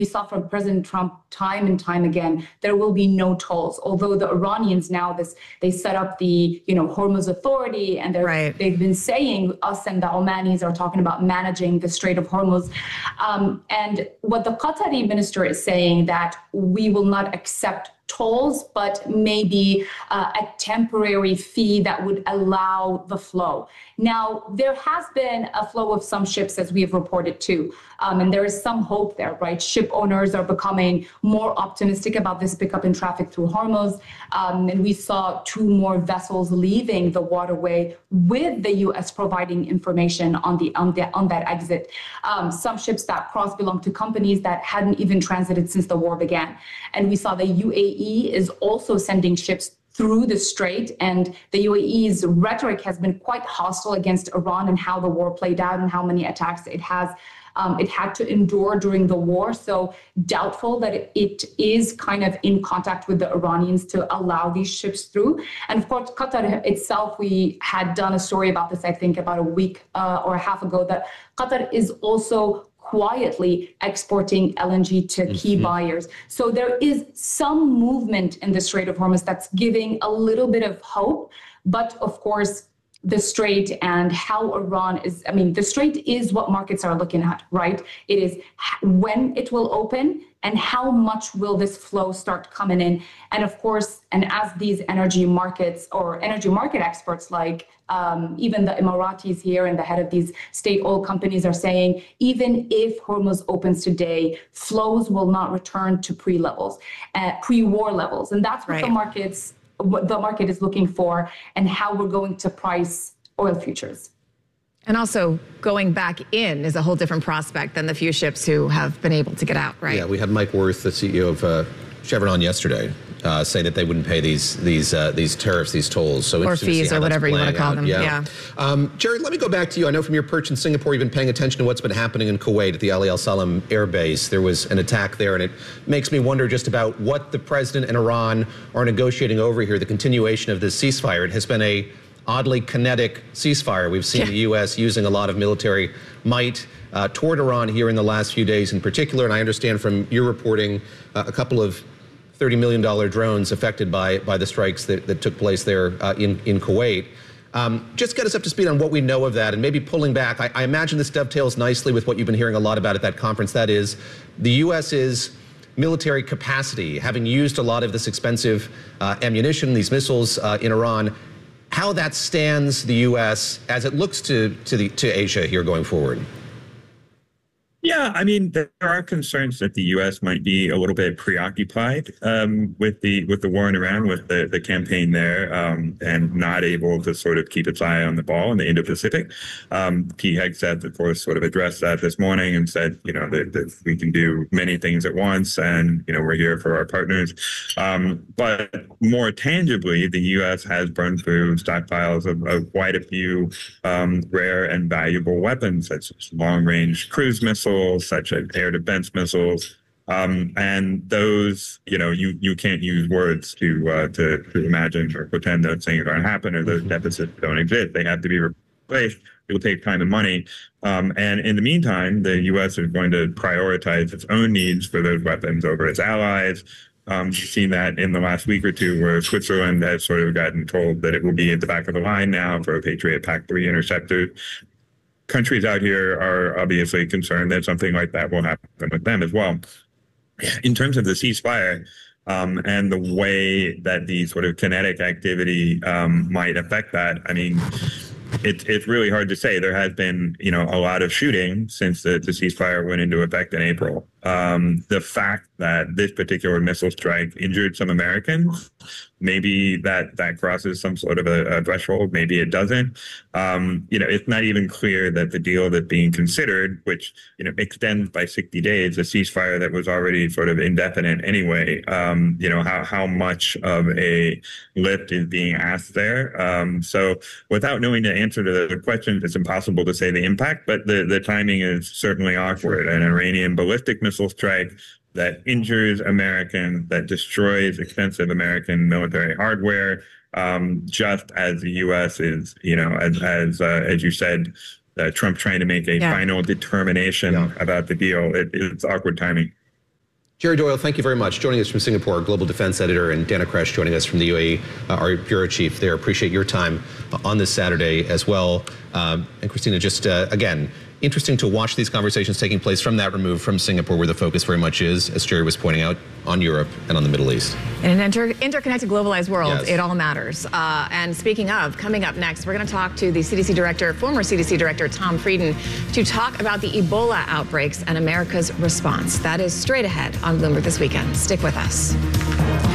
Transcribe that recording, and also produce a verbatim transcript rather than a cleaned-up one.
we saw from President Trump time and time again, there will be no tolls. Although the Iranians now, this they set up the you know Hormuz Authority, and they're, right. they've been saying, us and the Omanis are talking about managing the Strait of Hormuz. Um, and what the Qatari minister is saying, that we will not accept tolls, but maybe uh, a temporary fee that would allow the flow. Now, there has been a flow of some ships, as we have reported too, um, and there is some hope there, right? Ship owners are becoming more optimistic about this pickup in traffic through Hormuz, um, and we saw two more vessels leaving the waterway with the U S providing information on the on, the, on that exit. Um, some ships that crossed belong to companies that hadn't even transited since the war began, and we saw the U A E is also sending ships through the strait, and the U A E's rhetoric has been quite hostile against Iran and how the war played out and how many attacks it has um, it had to endure during the war. So doubtful that it, it is kind of in contact with the Iranians to allow these ships through. And of course, Qatar itself, we had done a story about this, I think, about a week uh, or a half ago, that Qatar is also quietly exporting L N G to key mm-hmm. buyers. So there is some movement in the Strait of Hormuz that's giving a little bit of hope. But of course, the Strait and how Iran is, I mean, the Strait is what markets are looking at, right? It is when it will open and how much will this flow start coming in. And of course, and as these energy markets or energy market experts like um, even the Emiratis here and the head of these state oil companies are saying, even if Hormuz opens today, flows will not return to pre-levels, uh, pre-war levels. And that's what right. the markets what the market is looking for and how we're going to price oil futures. And also going back in is a whole different prospect than the few ships who have been able to get out, right? Yeah, we had Mike Wirth, the C E O of uh, Chevron yesterday, uh, say that they wouldn't pay these these uh, these tariffs, these tolls. So or fees or whatever you want to call out. them. Yeah. yeah. Um, Jerry, let me go back to you. I know from your perch in Singapore, you've been paying attention to what's been happening in Kuwait at the Ali Al Salam Air Base. There was an attack there, and it makes me wonder just about what the president and Iran are negotiating over here, the continuation of this ceasefire. It has been a oddly kinetic ceasefire. We've seen yeah. the U S using a lot of military might uh, toward Iran here in the last few days in particular. And I understand from your reporting uh, a couple of thirty million dollar drones affected by, by the strikes that, that took place there uh, in, in Kuwait. Um, just get us up to speed on what we know of that, and maybe pulling back. I, I imagine this dovetails nicely with what you've been hearing a lot about at that conference. That is, the U S's military capacity, having used a lot of this expensive uh, ammunition, these missiles uh, in Iran, how that stands the U S as it looks to, to, the, to Asia here going forward. Yeah, I mean, there are concerns that the U S might be a little bit preoccupied um, with the with the war in Iran, with the, the campaign there, um, and not able to sort of keep its eye on the ball in the Indo-Pacific. Um, Pete Hegseth, of course, sort of addressed that this morning and said, you know, that, that we can do many things at once, and you know, we're here for our partners. Um, but more tangibly, the U S has burned through stockpiles of, of quite a few um, rare and valuable weapons, such as long-range cruise missiles, such as air defense missiles, um, and those, you know, you you can't use words to uh, to, to imagine or pretend those things aren't happening or those deficits don't exist. They have to be replaced. It will take time and money, um, and in the meantime, the U S is going to prioritize its own needs for those weapons over its allies. Um, you've seen that in the last week or two, where Switzerland has sort of gotten told that it will be at the back of the line now for a Patriot Pac three interceptor. Countries out here are obviously concerned that something like that will happen with them as well. In terms of the ceasefire um, and the way that the sort of kinetic activity um, might affect that, I mean, It's it's really hard to say. There has been, you know, a lot of shooting since the, the ceasefire went into effect in April. Um, the fact that this particular missile strike injured some Americans, maybe that that crosses some sort of a, a threshold. Maybe it doesn't. Um, you know, it's not even clear that the deal that's being considered, which, you know, extends by sixty days, a ceasefire that was already sort of indefinite anyway. Um, you know, how how much of a lift is being asked there. Um, so without knowing the answer to the question, it's impossible to say the impact, but the, the timing is certainly awkward. An Iranian ballistic missile strike that injures Americans, that destroys expensive American military hardware, um, just as the U S is, you know, as as uh, as you said, uh, Trump trying to make a yeah. final determination yeah. about the deal. It, it's awkward timing. Jerry Doyle, thank you very much. Joining us from Singapore, Global Defense Editor, and Dana Kresh joining us from the U A E, uh, our Bureau Chief there. Appreciate your time uh, on this Saturday as well. Um, and Christina, just uh, again, interesting to watch these conversations taking place from that remove from Singapore, where the focus very much is, as Jerry was pointing out, on Europe and on the Middle East. In an inter interconnected, globalized world, Yes. it all matters. Uh, and speaking of, coming up next, we're going to talk to the C D C director, former C D C director Tom Frieden, to talk about the Ebola outbreaks and America's response. That is straight ahead on Bloomberg This Weekend. Stick with us.